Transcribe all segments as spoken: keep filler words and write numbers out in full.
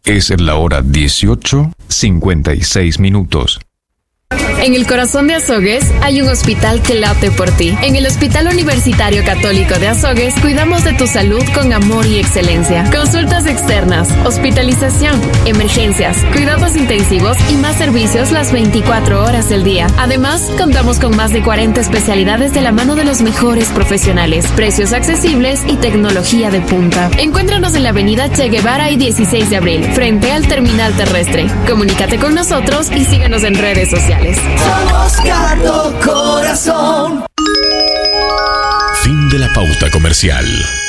Es la hora dieciocho, cincuenta y seis minutos. En el corazón de Azogues hay un hospital que late por ti. En el Hospital Universitario Católico de Azogues cuidamos de tu salud con amor y excelencia. Consultas externas, hospitalización, emergencias, cuidados intensivos y más servicios las veinticuatro horas del día. Además, contamos con más de cuarenta especialidades de la mano de los mejores profesionales, precios accesibles y tecnología de punta. Encuéntranos en la avenida Che Guevara y dieciséis de abril, frente al terminal terrestre. Comunícate con nosotros y síguenos en redes sociales. Somos Cardo Corazón. Fin de la pauta comercial.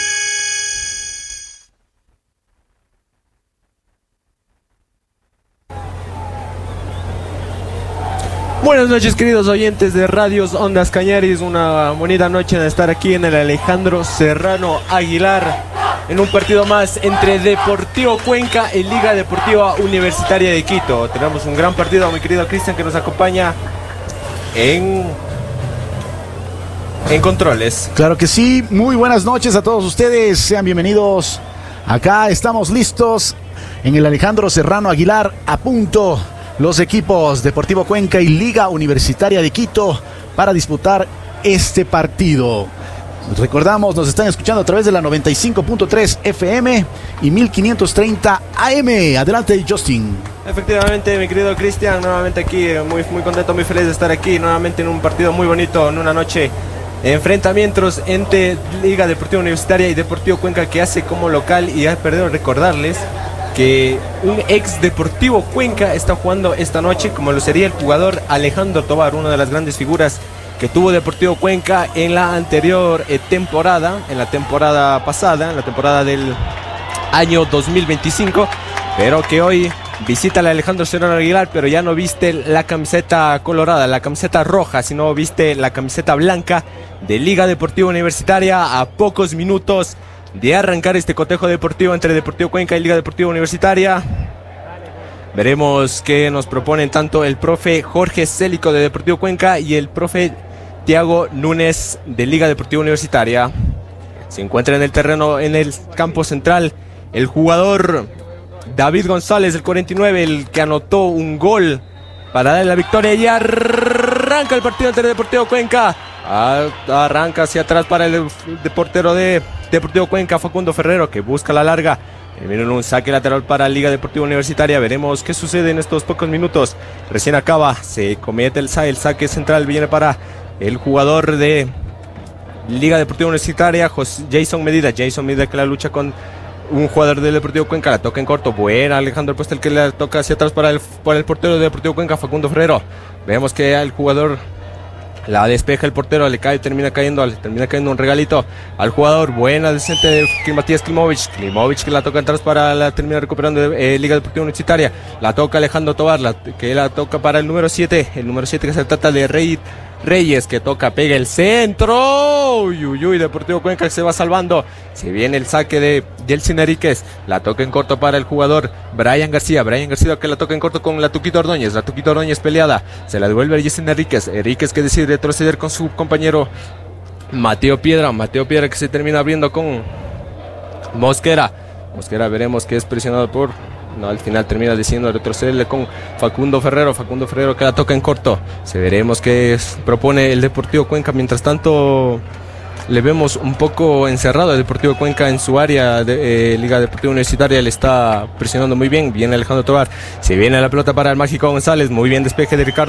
Buenas noches, queridos oyentes de Radios Ondas Cañaris. Una bonita noche de estar aquí en el Alejandro Serrano Aguilar en un partido más entre Deportivo Cuenca y Liga Deportiva Universitaria de Quito. Tenemos un gran partido, mi querido Cristian, que nos acompaña en, en controles. Claro que sí, muy buenas noches a todos ustedes, sean bienvenidos. Acá estamos listos en el Alejandro Serrano Aguilar, a punto los equipos Deportivo Cuenca y Liga Universitaria de Quito para disputar este partido. Recordamos, nos están escuchando a través de la noventa y cinco punto tres F M y mil quinientos treinta A M. Adelante, Justin. Efectivamente, mi querido Cristian, nuevamente aquí, muy, muy contento, muy feliz de estar aquí, nuevamente en un partido muy bonito, en una noche de enfrentamientos entre Liga Deportiva Universitaria y Deportivo Cuenca, que hace como local, y ha perdido recordarles que un ex Deportivo Cuenca está jugando esta noche, como lo sería el jugador Alejandro Tovar, una de las grandes figuras que tuvo Deportivo Cuenca en la anterior eh, temporada, en la temporada pasada, en la temporada del año dos mil veinticinco, pero que hoy visita al Alejandro Serrano Aguilar, pero ya no viste la camiseta colorada, la camiseta roja, sino viste la camiseta blanca de Liga Deportiva Universitaria, a pocos minutos de arrancar este cotejo deportivo entre Deportivo Cuenca y Liga Deportiva Universitaria. Veremos qué nos proponen tanto el profe Jorge Célico de Deportivo Cuenca y el profe Tiago Núñez de Liga Deportiva Universitaria. Se encuentra en el terreno, en el campo central, el jugador David González, el cuarenta y nueve, el que anotó un gol para darle la victoria, y arranca el partido entre Deportivo Cuenca. Arranca hacia atrás para el portero de Deportivo Cuenca, Facundo Ferrero, que busca la larga. Viene un saque lateral para Liga Deportiva Universitaria. Veremos qué sucede en estos pocos minutos. Recién acaba, se comete el, el saque central, viene para el jugador de Liga Deportiva Universitaria, José, Jason Medida. Jason Medida, que la lucha con un jugador del Deportivo Cuenca, la toca en corto. Buena Alejandro Puesta, el que la toca hacia atrás para el, para el portero de Deportivo Cuenca, Facundo Ferrero. Vemos que el jugador la despeja el portero, le cae, termina cayendo, termina cayendo un regalito al jugador. Buena decente de Matías Klimovic. Klimovic, que la toca atrás para la termina recuperando de, eh, Liga Deportiva Universitaria. La toca Alejandro Tovar, la, que la toca para el número siete. El número siete, que se trata de Rey Reyes, que toca, pega el centro. Uy, uy, uy, Deportivo Cuenca que se va salvando. Se viene el saque de Yeltsin Enríquez. La toca en corto para el jugador Brian García. Brian García, que la toca en corto con la Tuquito Ordóñez. La Tuquito Ordóñez peleada. Se la devuelve a Yeltsin Enríquez. Enríquez, que decide retroceder con su compañero Mateo Piedra. Mateo Piedra, que se termina abriendo con Mosquera. Mosquera, veremos que es presionado por... No, al final termina decidiendo retrocederle con Facundo Ferrero. Facundo Ferrero, que la toca en corto. Se veremos qué es, propone el Deportivo Cuenca. Mientras tanto, le vemos un poco encerrado el Deportivo Cuenca en su área de eh, Liga Deportiva Universitaria. Le está presionando muy bien. Viene Alejandro Tovar. Se viene la pelota para el Mágico González. Muy bien despeje de Ricardo